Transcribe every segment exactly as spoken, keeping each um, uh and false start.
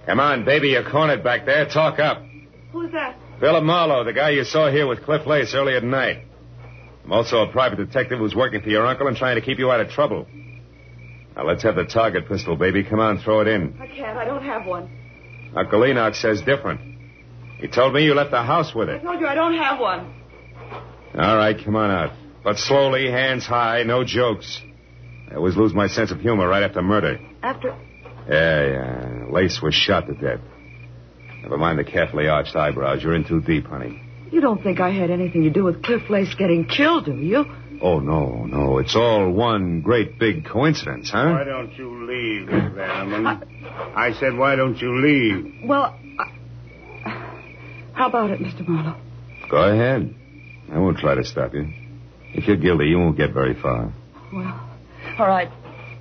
Come on, baby, you're cornered back there. Talk up. Who's that? Philip Marlowe, the guy you saw here with Cliff Lace earlier tonight. I'm also a private detective who's working for your uncle and trying to keep you out of trouble. Now, let's have the target pistol, baby. Come on, throw it in. I can't. I don't have one. Uncle Enoch says different. He told me you left the house with I it. told you I don't have one. All right, come on out. But slowly, hands high, no jokes. I always lose my sense of humor right after murder. After... Yeah, yeah. Lace was shot to death. Never mind the carefully arched eyebrows. You're in too deep, honey. You don't think I had anything to do with Cliff Lace getting killed, do you? Oh, no, no. It's all one great big coincidence, huh? Why don't you leave, Miss Vanneman? I... I said, why don't you leave? Well, I... how about it, Mister Marlowe? Go ahead. I won't try to stop you. If you're guilty, you won't get very far. Well, all right.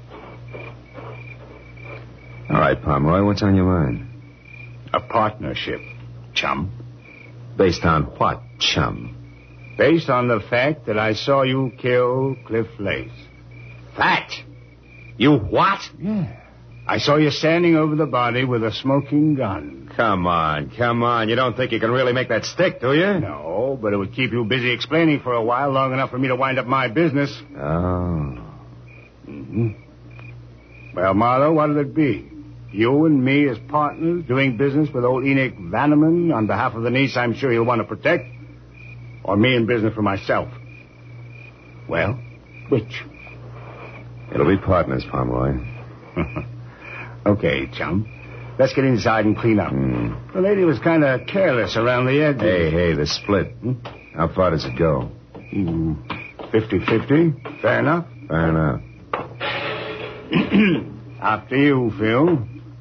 All right, Pomeroy, what's on your mind? A partnership, chum. Based on what, chum? Based on the fact that I saw you kill Cliff Lace. Fact? You what? Yeah. I saw you standing over the body with a smoking gun. Come on, come on. You don't think you can really make that stick, do you? No, but it would keep you busy explaining for a while, long enough for me to wind up my business. Oh. Mm-hmm. Well, Marlowe, what'll it be? You and me as partners doing business with old Enoch Vanneman on behalf of the niece I'm sure he'll want to protect? Or me in business for myself? Well, which? It'll be partners, Pomeroy. Okay, chum. Let's get inside and clean up. Mm. The lady was kind of careless around the edges. Hey, hey, the split. Hmm? How far does it go? Mm, fifty-fifty. Fair enough. Fair enough. After you, Phil.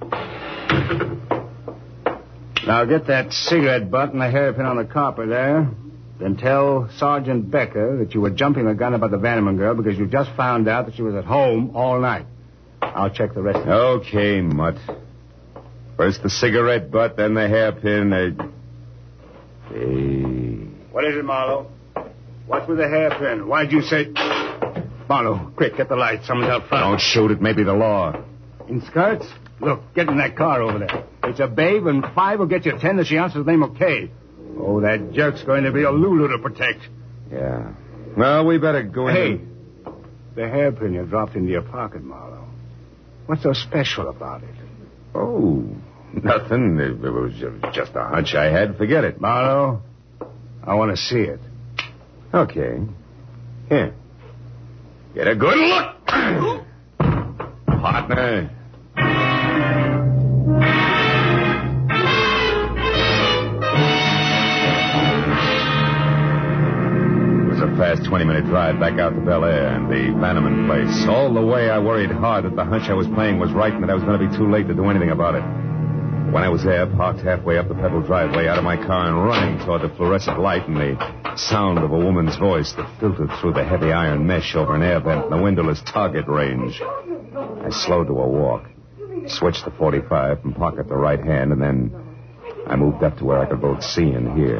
Now get that cigarette butt and the hairpin on the copper there. Then tell Sergeant Becker that you were jumping the gun about the Vanneman girl because you just found out that she was at home all night. I'll check the rest of it. Okay, Mutt. First the cigarette butt, then the hairpin. Uh... Hey. What is it, Marlowe? What's with the hairpin? Why'd you say... Marlowe, quick, get the light. Someone's out front. Don't shoot. It may be the law. In skirts? Look, get in that car over there. It's a babe, and five will get you ten that she answers the name of Kay. Oh, that jerk's going to be a Lulu to protect. Yeah. Well, we better go hey, in. Hey, the hairpin you dropped into your pocket, Marlowe. What's so special about it? Oh, nothing. It, it was just a hunch I had. Forget it. Marlowe, I want to see it. Okay. Here. Get a good look. Partner. It was a fast twenty-minute drive back out to Bel Air and the Vanneman place. All the way I worried hard that the hunch I was playing was right and that I was going to be too late to do anything about it. When I was there, parked halfway up the pebble driveway, out of my car and running toward the fluorescent light and the sound of a woman's voice that filtered through the heavy iron mesh over an air vent in the windowless target range, I slowed to a walk, switched to forty-five from pocket to right hand, and then I moved up to where I could both see and hear.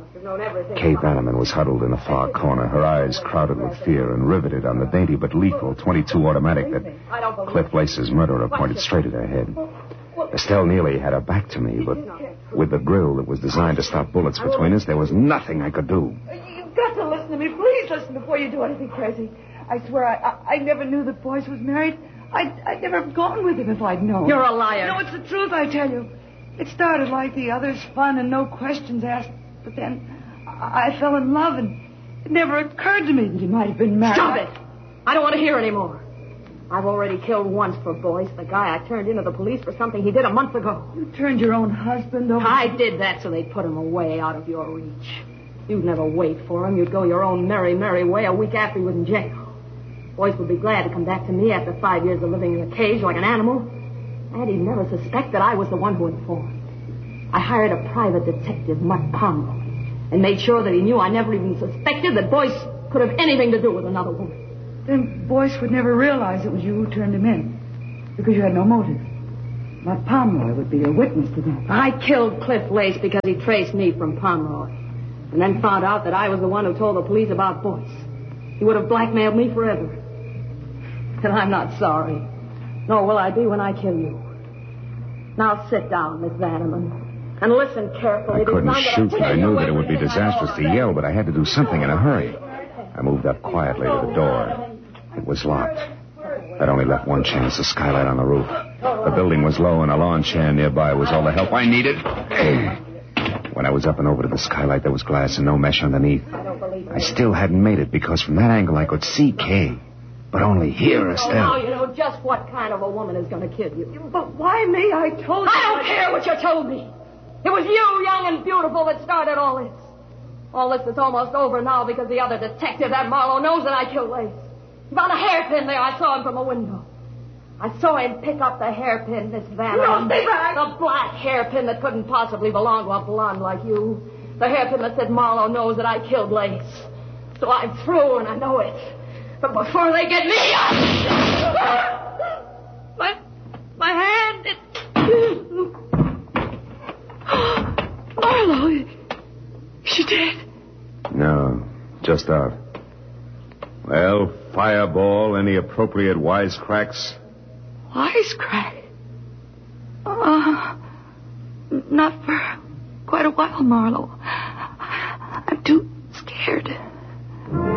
Kay Vanneman was huddled in a far corner, her eyes crowded with fear and riveted on the dainty but lethal twenty-two automatic that Cliff Lace's murderer pointed straight at her head. Estelle Neely had her back to me, but with the grill that was designed to stop bullets between us, there was nothing I could do. You've got to listen to me. Please listen before you do anything crazy. I swear I I, I never knew that Boyce was married. I'd, I'd never have gone with him if I'd known. You're a liar. No, it's the truth, I tell you. It started like the others, fun and no questions asked. But then I, I fell in love, and it never occurred to me that he might have been married. Stop it. I don't want to hear any more. I've already killed once for Boyce, the guy I turned into the police for something he did a month ago. You turned your own husband over? I did that so they'd put him away out of your reach. You'd never wait for him. You'd go your own merry, merry way a week after he was in jail. Boyce would be glad to come back to me after five years of living in a cage like an animal. And he'd never suspect that I was the one who informed. I hired a private detective, Mutt Pomeroy, and made sure that he knew I never even suspected that Boyce could have anything to do with another woman. Then Boyce would never realize it was you who turned him in, because you had no motive. Mutt Pomeroy would be a witness to that. I killed Cliff Lace because he traced me from Pomeroy, and then found out that I was the one who told the police about Boyce. He would have blackmailed me forever. And I'm not sorry. Nor will I be when I kill you. Now sit down, Miss Vanneman. And listen carefully. I couldn't shoot, and I knew that it would be disastrous to yell, but I had to do something in a hurry. I moved up quietly to the door. It was locked. That only left one chance, a skylight on the roof. The building was low, and a lawn chair nearby was all the help I needed. When I was up and over to the skylight, there was glass and no mesh underneath. I still hadn't made it, because from that angle I could see Kay, but only hear her still. Now you know just what kind of a woman is going to kill you. But why me? I told you. I don't care what you told me. It was you, young and beautiful, that started all this. All this is almost over now because the other detective, that Marlowe, knows that I killed Lace. He found a hairpin there. I saw him from a window. I saw him pick up the hairpin, Miss Vanneman. No, stay back. The black hairpin that couldn't possibly belong to a blonde like you. The hairpin that said Marlowe knows that I killed Lace. So I'm through, and I know it. But before they get me, I... my, my hand, it... Marlowe, is she dead? No, just out. Well, Fireball, any appropriate wisecracks? Wisecrack? Uh, not for quite a while, Marlowe. I'm too scared.